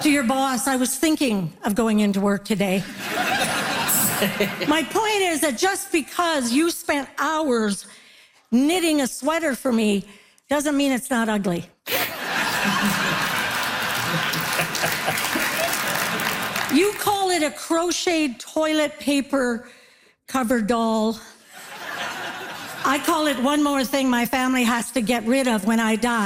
to your boss, I was thinking of going into work today. My point is that just because you spent hours knitting a sweater for me doesn't mean it's not ugly. You call it a crocheted toilet paper cover doll. I call it one more thing my family has to get rid of when I die.